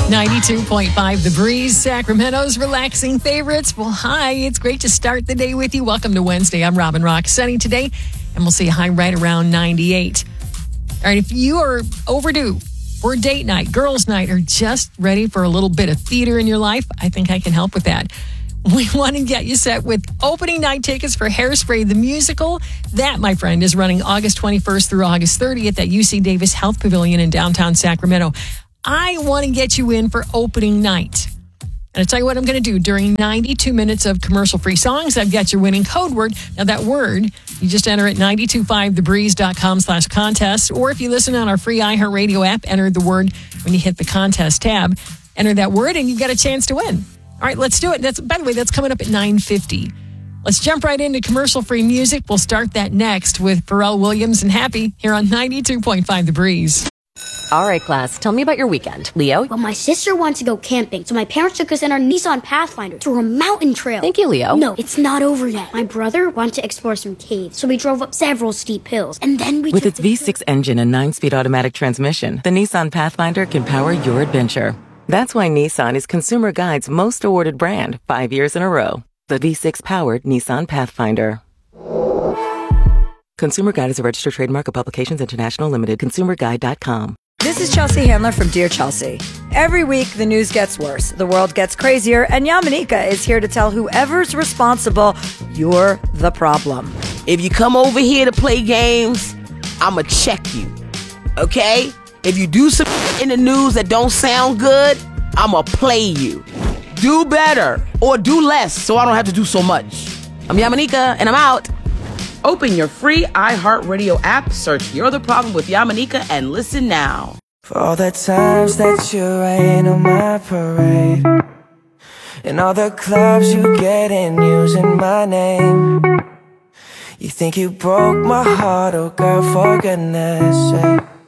92.5 The Breeze, Sacramento's relaxing favorites. Well, hi, it's great to start the day with you. Welcome to Wednesday. I'm Robin Rock. Sunny today, and we'll see a high right around 98. All right, if you are overdue for date night, girls' night, or just ready for a little bit of theater in your life, I think I can help with that. We want to get you set with opening night tickets for Hairspray the Musical. That, my friend, is running August 21st through August 30th at UC Davis Health Pavilion in downtown Sacramento. I want to get you in for opening night. And I'll tell you what I'm going to do. During 92 minutes of commercial-free songs, I've got your winning code word. Now, that word, you just enter at 925thebreeze.com/contest. Or if you listen on our free iHeartRadio app, enter the word when you hit the contest tab. Enter that word, and you get a chance to win. All right, let's do it. By the way, that's coming up at 9:50. Let's jump right into commercial-free music. We'll start that next with Pharrell Williams and Happy here on 92.5 The Breeze. All right, class, tell me about your weekend. Leo? Well, my sister wanted to go camping, so my parents took us in our Nissan Pathfinder through a mountain trail. Thank you, Leo. No, it's not over yet. My brother wanted to explore some caves, so we drove up several steep hills, and then we With its V6 engine and 9-speed automatic transmission, the Nissan Pathfinder can power your adventure. That's why Nissan is Consumer Guide's most awarded brand 5 years in a row. The V6-powered Nissan Pathfinder. Consumer Guide is a registered trademark of Publications International Limited. ConsumerGuide.com. This is Chelsea Handler from Dear Chelsea. Every week, the news gets worse, the world gets crazier, and Yamanika is here to tell whoever's responsible, you're the problem. If you come over here to play games, I'ma check you, okay? If you do some in the news that don't sound good, I'ma play you. Do better or do less so I don't have to do so much. I'm Yamanika and I'm out. Open your free iHeartRadio app, search You're the Problem with Yamanika, and listen now. For all the times that you rain on my parade, and all the clubs you get in using my name. You think you broke my heart, oh girl, for goodness sake.